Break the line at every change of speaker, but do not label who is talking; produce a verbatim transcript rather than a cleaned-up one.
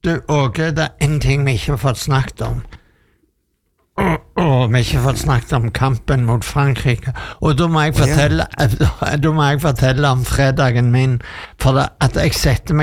Du, Åge, det er en ting vi ikke har fått snakket om. Og, og vi har ikke fått snakket om kampen mot Frankrike. Og da må jeg fortelle, da må jeg fortelle om fredagen min, for det, at jeg setter meg